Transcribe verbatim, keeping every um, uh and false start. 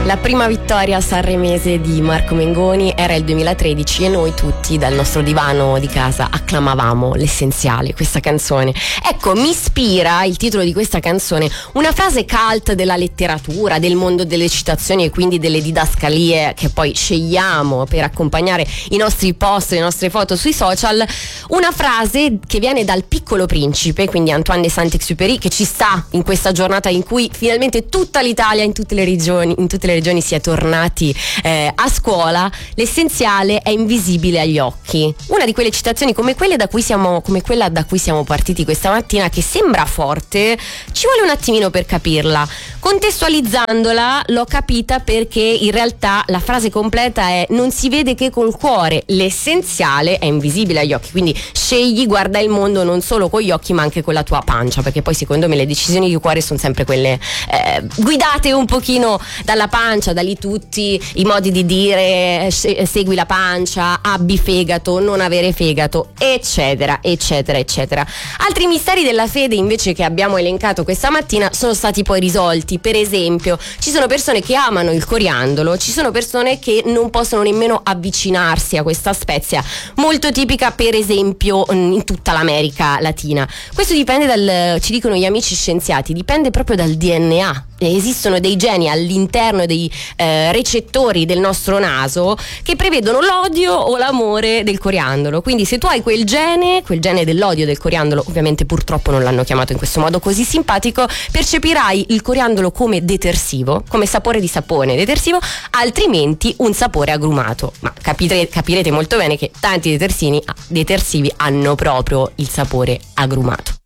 La prima vittoria sanremese di Marco Mengoni era il duemilatredici e noi tutti dal nostro divano di casa acclamavamo l'essenziale, questa canzone. Ecco, mi ispira il titolo di questa canzone una frase cult della letteratura, del mondo delle citazioni e quindi delle didascalie che poi scegliamo per accompagnare i nostri post, le nostre foto sui social. Una frase che viene dal Piccolo Principe, quindi Antoine de Saint-Exupéry, che ci sta in questa giornata in cui finalmente tutta l'Italia, in tutte le regioni, in tutte le regioni si è tornati eh, a scuola. L'essenziale è invisibile agli occhi. Una di quelle citazioni come quelle da cui siamo, come quella da cui siamo partiti questa mattina, che sembra forte, ci vuole un attimino per capirla. Contestualizzandola l'ho capita perché in realtà la frase completa è: non si vede che col cuore, l'essenziale è invisibile agli occhi. Quindi scegli, guarda il mondo non solo con gli occhi ma anche con la tua pancia, perché poi secondo me le decisioni di cuore sono sempre quelle eh, guidate un pochino dalla pancia. Da lì tutti i modi di dire: segui la pancia, abbi fegato, non avere fegato, eccetera eccetera eccetera. Altri misteri della fede invece che abbiamo elencato questa mattina sono stati poi risolti. Per esempio, ci sono persone che amano il coriandolo, ci sono persone che non possono nemmeno avvicinarsi a questa spezia molto tipica per esempio in tutta l'America Latina. Questo dipende dal, ci dicono gli amici scienziati, dipende proprio dal D N A. Esistono dei geni all'interno dei eh, recettori del nostro naso che prevedono l'odio o l'amore del coriandolo. Quindi se tu hai quel gene, quel gene dell'odio del coriandolo, ovviamente purtroppo non l'hanno chiamato in questo modo così simpatico, percepirai il coriandolo come detersivo, come sapore di sapone detersivo, altrimenti un sapore agrumato. Ma capite, capirete molto bene che tanti detersini, detersivi hanno proprio il sapore agrumato.